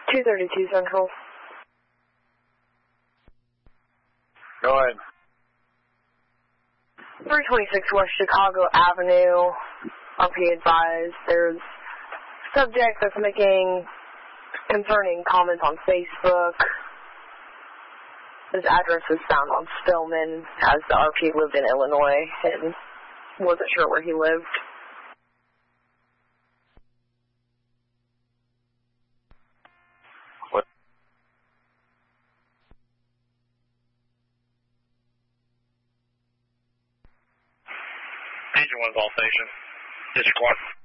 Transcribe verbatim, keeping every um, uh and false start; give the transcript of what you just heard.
two thirty-two Central. Go ahead. three twenty-six West Chicago Avenue. R P advised there's subject that's making concerning comments on Facebook. His address is found on Spillman, as the R P lived in Illinois and wasn't sure where he lived. What? Agent one's all station. District one.